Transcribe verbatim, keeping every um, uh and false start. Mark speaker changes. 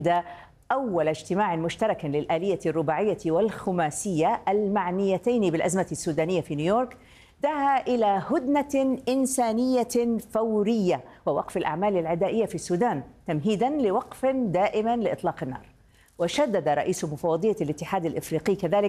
Speaker 1: ده أول اجتماع مشترك للآلية الرباعية والخماسية المعنيتين بالأزمة السودانية في نيويورك دعا إلى هدنة إنسانية فورية ووقف الأعمال العدائية في السودان تمهيدا لوقف دائم لإطلاق النار. وشدد رئيس مفوضية الاتحاد الإفريقي كذلك